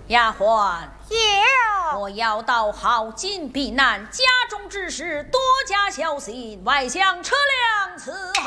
丫鬟， 有。 我要到好进避难，家中之事多加小心，外相车辆此